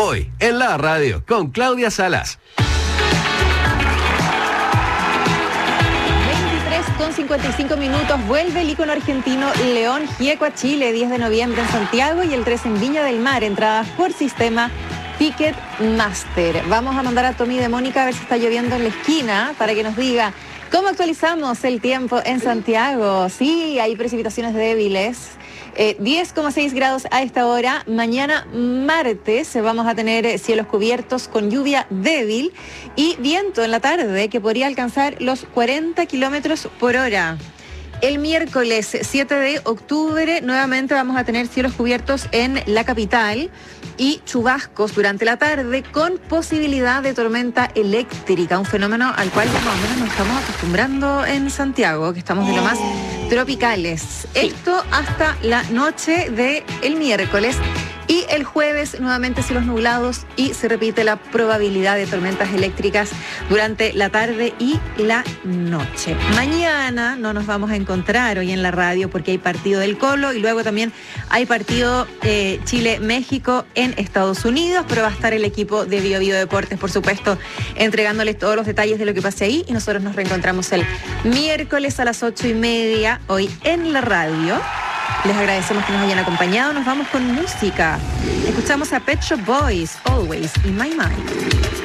Hoy, en la radio, con Claudia Salas. 23:55 minutos, vuelve el ícono argentino León Gieco a Chile, 10 de noviembre en Santiago y el 3 en Viña del Mar, entradas por sistema Ticketmaster. Vamos a mandar a Tommy de Mónica a ver si está lloviendo en la esquina para que nos diga cómo actualizamos el tiempo en Santiago. Sí, hay precipitaciones débiles. 10,6 grados a esta hora. Mañana martes vamos a tener cielos cubiertos con lluvia débil y viento en la tarde que podría alcanzar los 40 kilómetros por hora. El miércoles 7 de octubre nuevamente vamos a tener cielos cubiertos en la capital y chubascos durante la tarde con posibilidad de tormenta eléctrica, un fenómeno al cual ya más o menos nos estamos acostumbrando en Santiago, que estamos de lo más tropicales. Esto hasta la noche del miércoles. Y el jueves nuevamente cielos nublados y se repite la probabilidad de tormentas eléctricas durante la tarde y la noche. Mañana no nos vamos a encontrar hoy en la radio porque hay partido del Colo y luego también hay partido Chile-México en Estados Unidos, pero va a estar el equipo de Bio Bio Deportes, por supuesto, entregándoles todos los detalles de lo que pase ahí y nosotros nos reencontramos el miércoles a las 8:30 hoy en la radio. Les agradecemos que nos hayan acompañado. Nos vamos con música. Escuchamos a Pet Shop Boys, Always in My Mind.